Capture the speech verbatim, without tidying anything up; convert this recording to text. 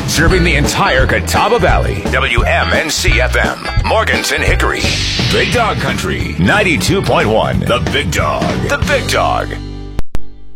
Serving the entire Catawba Valley. W M N C F M, Morganton Hickory. Big Dog Country, ninety-two point one. The Big Dog. The Big Dog.